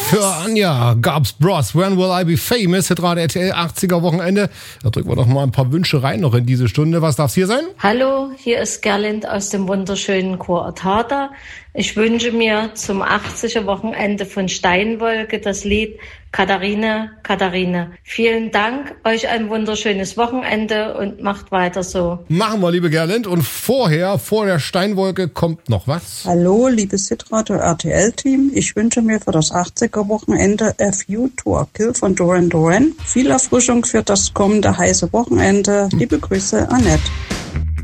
Für Anja gab's Bros. When Will I Be Famous? Hitrate RTL 80er Wochenende. Da drücken wir doch mal ein paar Wünsche rein noch in diese Stunde. Was darf's hier sein? Hallo, hier ist Gerlind aus dem wunderschönen Kurortada. Ich wünsche mir zum 80er Wochenende von Steinwolke das Lied Katharine, Katharine. Vielen Dank, euch ein wunderschönes Wochenende und macht weiter so. Machen wir, liebe Gerlind. Und vor der Steinwolke kommt noch was. Hallo, liebes Hitradio RTL-Team. Ich wünsche mir für das 80er Wochenende A Few to a Kill von Duran Duran. Viel Erfrischung für das kommende heiße Wochenende. Liebe Grüße, Annette.